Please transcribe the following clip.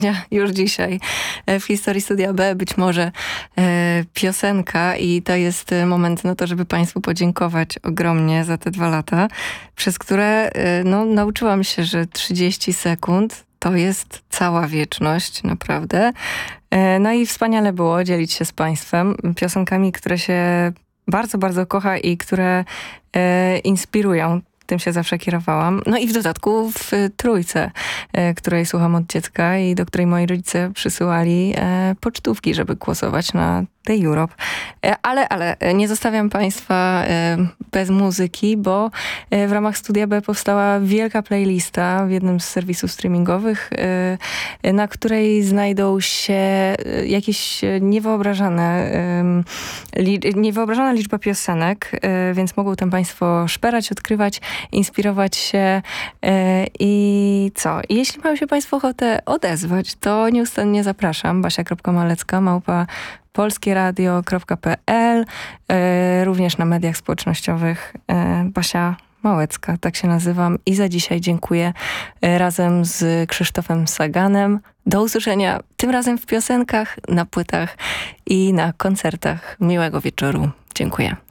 Już dzisiaj w historii Studia B być może piosenka i to jest moment na to, żeby Państwu podziękować ogromnie za te 2 lata, przez które nauczyłam się, że 30 sekund to jest cała wieczność, naprawdę. No i wspaniale było dzielić się z Państwem piosenkami, które się bardzo, bardzo kocha i które inspirują. Tym się zawsze kierowałam. No i w dodatku w trójce, której słucham od dziecka i do której moi rodzice przysyłali pocztówki, żeby głosować na The Europe. Ale nie zostawiam Państwa bez muzyki, bo w ramach Studia B powstała wielka playlista w jednym z serwisów streamingowych, na której znajdą się jakieś niewyobrażona liczba piosenek, więc mogą tam Państwo szperać, odkrywać, inspirować się i co? Jeśli mają się Państwo ochotę odezwać, to nieustannie zapraszam. basia.malecka@polskieradio.pl, również na mediach społecznościowych. Basia Małecka, tak się nazywam i za dzisiaj dziękuję razem z Krzysztofem Saganem. Do usłyszenia tym razem w piosenkach, na płytach i na koncertach. Miłego wieczoru. Dziękuję.